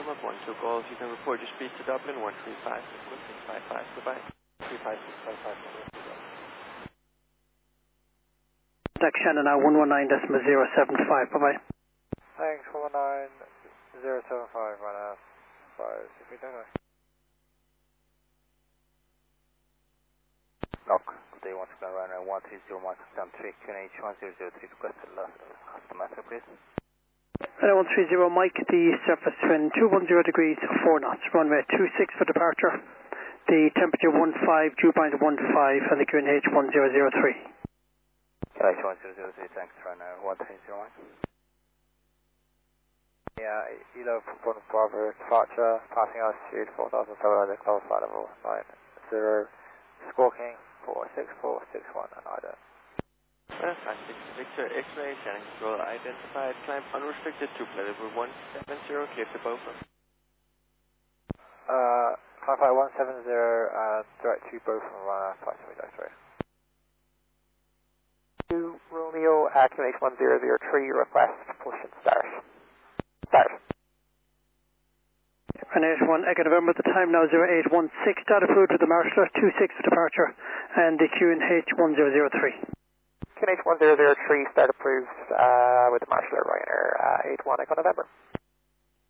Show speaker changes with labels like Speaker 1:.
Speaker 1: Denmark 12 Golf. You can report your speed to Dublin 135 goodbye. 35655.
Speaker 2: Deck Shannon now 119.075, bye-bye.
Speaker 3: Thanks, 119.075, right now. 5, 6 feet down.
Speaker 4: Knock, good day, once again, runway 130 microgram 3, QNH 1003, requested customer answer, please.
Speaker 2: Runway 130 Mike, the surface wind 210 degrees, 4 knots, runway 26 for departure, the temperature 15, dew point 15, and the QNH 1003.
Speaker 4: QNH 1003, thanks, runway 130 Mike.
Speaker 3: Yeah, Elo from Bravo, departure, passing altitude 4,700, close flight level 90, squawking 46461 and IDA.
Speaker 1: 56 Victor, X-ray, Shannon control identified, climb unrestricted to level 170, clear to both of them.
Speaker 3: 170, direct to both from 5 2 Romeo, QNH 1003, request push and start.
Speaker 2: Runway 1 Echo November, the time now 0816, data approved with the Marshaller 26 for departure, and the QNH 1003.
Speaker 3: QNH 1003, start approved with the Marshaller Ryanair 81 Echo November.